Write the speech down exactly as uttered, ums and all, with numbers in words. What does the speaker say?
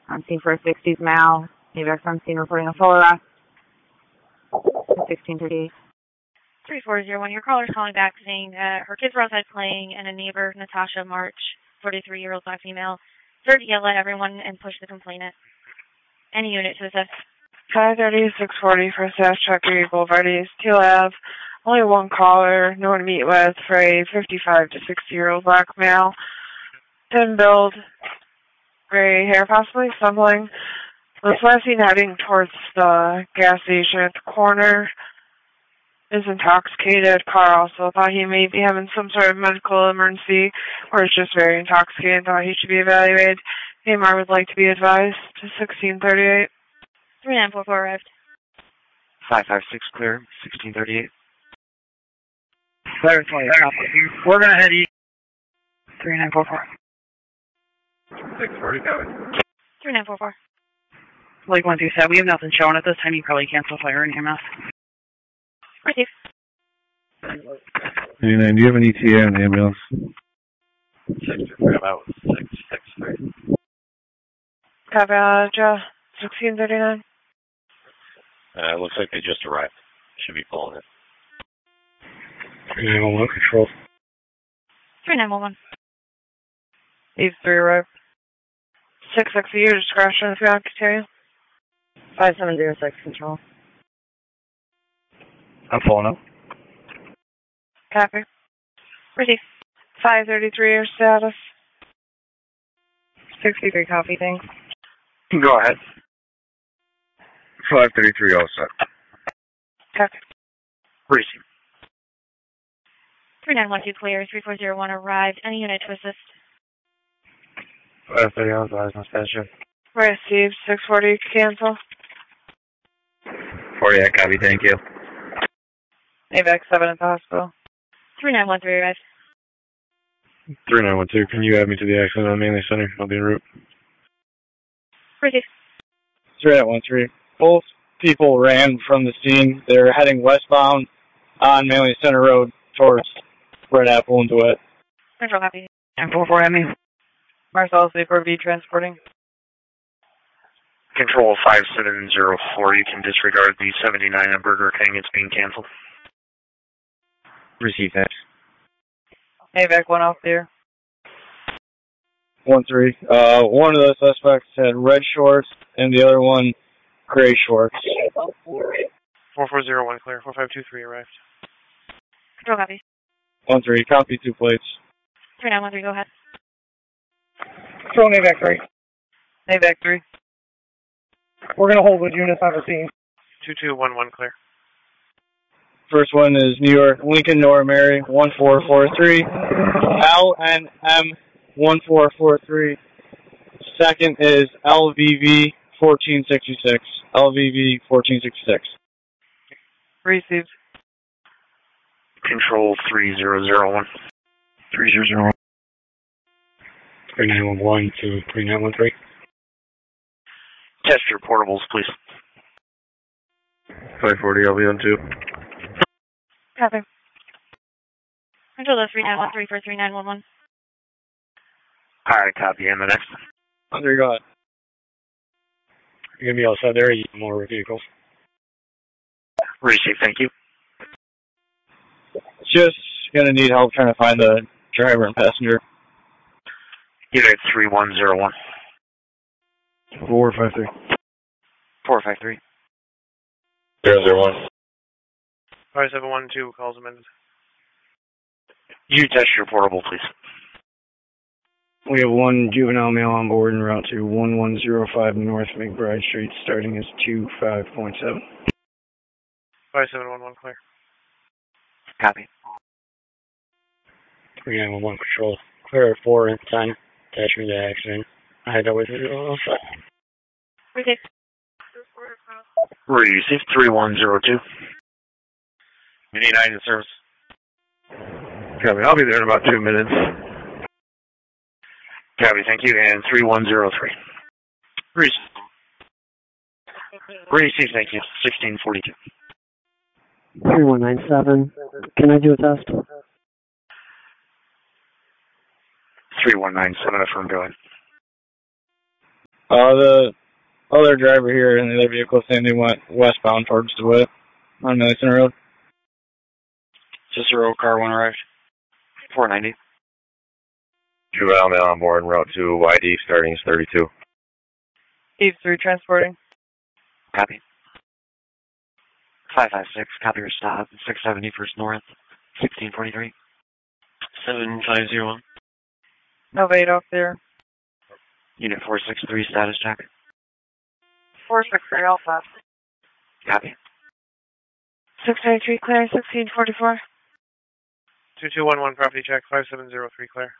I'm scene for a sixties male. Evac from scene reporting a full arrest. sixteen thirty-eight. three four zero one, your caller is calling back saying that her kids were outside playing and a neighbor, Natasha March, forty-three-year-old black female, started to yell at everyone and push the complainant. Any unit to assist. five thirty, six forty for Sash Chucky, Boulevard East, Teal Ave. Only one caller, no one to meet with for a fifty-five to sixty-year-old black male. Thin build, gray hair, possibly stumbling. Was last seen heading towards the gas station at the corner. Is intoxicated. Car also thought he may be having some sort of medical emergency or is just very intoxicated and thought he should be evaluated. A M R would like to be advised to sixteen thirty-eight. three nine four four arrived. five five six clear, sixteen thirty-eight. Clear twenty, we're going to head east. three nine four four. six forty, going. three nine four four. Like one two seven, we have nothing showing at this time. You probably cancel fire in E M S. Receive. eighty-nine, do you have an E T A on the ambulance? six, about six, six, three. Copy, uh, sixteen thirty-nine. Uh, looks like they just arrived. Should be pulling it. three nine one one, control. three nine one one. East three arrived. six six, your discretion if you have to tell you. five seven zero six, control. I'm pulling up. Copy. Receive. five thirty-three, your status. sixty-three, copy, thanks. Go ahead. five thirty-three, all set. Copy. Receive. three nine one two clear, three four zero one arrived. Any unit to assist. five thirty, authorized on station. Received, six forty, cancel. forty, I copy, thank you. Evac seven at the hospital. three nine one three arrived. three nine one two, can you add me to the accident on Manley Center? I'll be en route. Receive. three nine one three. Both people ran from the scene. They were heading westbound on Manley Center Road towards Red Apple and DeWitt. Control copy. And four four, I mean. Marcellus, Vapor V transporting. Control five seven zero four, you can disregard the seventy-nine at Burger King. It's being canceled. Receive that. Evac one off there. one three. Uh, one of the suspects had red shorts and the other one gray shorts. four four zero one clear. four five two three arrived. Control copy. one three. Copy two plates. three nine one three, go ahead. Control Evac three. Evac three. We're going to hold with units on the scene. two two one one clear. First one is New York Lincoln Nora Mary one four four three. L N M one four four three. Second is L V V fourteen sixty-six. L V V fourteen sixty-six. Received. Control three zero zero one. three zero zero one. three nine one one to three nine one three. Test your portables, please. five forty, I'll be on two. Copy. Control the three nine one three for three nine one one. Alright, copy. And the next? Under go ahead. You're going to be outside there, or you need more vehicles? Receive, thank you. Just going to need help trying to find the driver and passenger. Unit three one zero one. four five three. four five three. zero zero one. five seven one two, calls amended. You test your portable, please. We have one juvenile male on board en route to one one zero five North McBride Street, starting as two five point seven. five seven one one clear. Copy. three nine one one control. Clear at four and ten. Attachment to accident. I had that with you. Receive. Receive three one zero two. United service. Copy. I'll be there in about two minutes. Copy, thank you. And three one zero three. Receive. Receive, thank you. sixteen forty-two. three one nine seven. Can I do a test? three one nine seven, affirm, go ahead. Uh, the other driver here in the other vehicle saying they went westbound towards DeWitt on Madison Road. Cicero, car one arrived. four ninety. Juvenile male on board, route two, Y D, starting is thirty-two. eight three transporting. Copy. five five six, copy your stop. six seventy First North, sixteen forty-three. seven five zero one. No wait off there. Unit four six three, status check. four six three Alpha. Copy. six ninety-three clear, sixteen forty-four. two two one one, property check, five seven zero three clear.